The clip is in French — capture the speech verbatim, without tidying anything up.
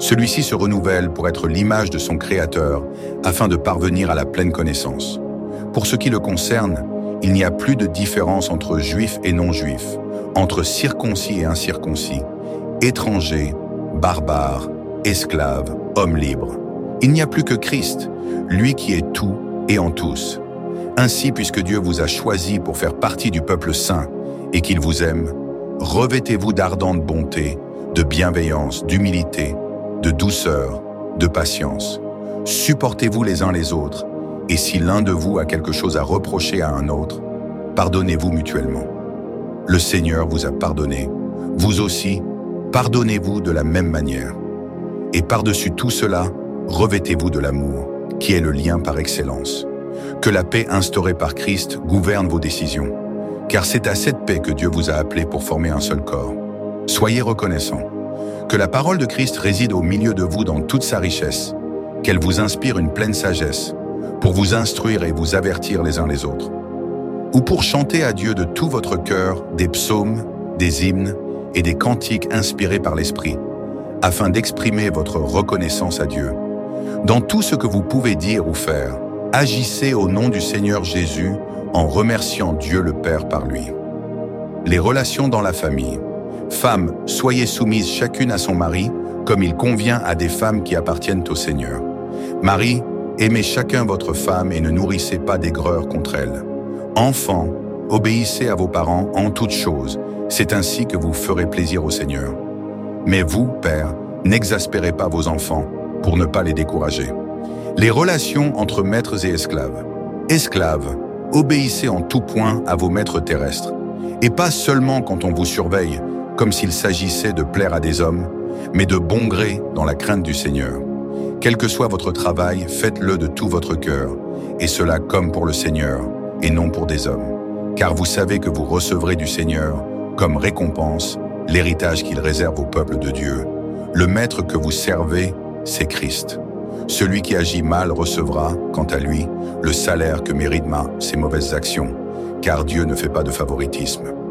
Celui-ci se renouvelle pour être l'image de son Créateur, afin de parvenir à la pleine connaissance. Pour ce qui le concerne, il n'y a plus de différence entre juifs et non-juifs, entre circoncis et incirconcis, étrangers, barbares, esclaves, hommes libres. Il n'y a plus que Christ, lui qui est tout et en tous. Ainsi, puisque Dieu vous a choisi pour faire partie du peuple saint et qu'il vous aime, revêtez-vous d'ardente bonté, de bienveillance, d'humilité, de douceur, de patience. Supportez-vous les uns les autres, et si l'un de vous a quelque chose à reprocher à un autre, pardonnez-vous mutuellement. Le Seigneur vous a pardonné, vous aussi, pardonnez-vous de la même manière. Et par-dessus tout cela, revêtez-vous de l'amour, qui est le lien par excellence. Que la paix instaurée par Christ gouverne vos décisions, car c'est à cette paix que Dieu vous a appelé pour former un seul corps. Soyez reconnaissants. Que la parole de Christ réside au milieu de vous dans toute sa richesse, qu'elle vous inspire une pleine sagesse, pour vous instruire et vous avertir les uns les autres. Ou pour chanter à Dieu de tout votre cœur des psaumes, des hymnes et des cantiques inspirés par l'Esprit, afin d'exprimer votre reconnaissance à Dieu. Dans tout ce que vous pouvez dire ou faire, agissez au nom du Seigneur Jésus en remerciant Dieu le Père par lui. Les relations dans la famille. Femmes, soyez soumises chacune à son mari, comme il convient à des femmes qui appartiennent au Seigneur. Maris, aimez chacun votre femme et ne nourrissez pas d'aigreur contre elle. Enfants, obéissez à vos parents en toutes choses, c'est ainsi que vous ferez plaisir au Seigneur. Mais vous, pères, n'exaspérez pas vos enfants pour ne pas les décourager. Les relations entre maîtres et esclaves. Esclaves, obéissez en tout point à vos maîtres terrestres, et pas seulement quand on vous surveille, comme s'il s'agissait de plaire à des hommes, mais de bon gré dans la crainte du Seigneur. Quel que soit votre travail, faites-le de tout votre cœur, et cela comme pour le Seigneur, et non pour des hommes. Car vous savez que vous recevrez du Seigneur, comme récompense, l'héritage qu'il réserve au peuple de Dieu. Le maître que vous servez, c'est Christ. Celui qui agit mal recevra, quant à lui, le salaire que méritent ses mauvaises actions, car Dieu ne fait pas de favoritisme.